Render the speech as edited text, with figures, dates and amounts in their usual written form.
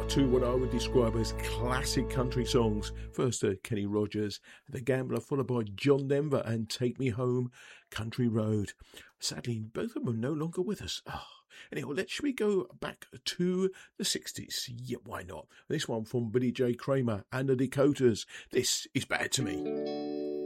to what I would describe as classic country songs. First, Kenny Rogers, The Gambler, followed by John Denver and Take Me Home, Country Road. Sadly, both of them are no longer with us. Anyhow, should we go back to the 60s? Yeah, why not? This one from Billy J. Kramer and the Dakotas. This is Bad to Me.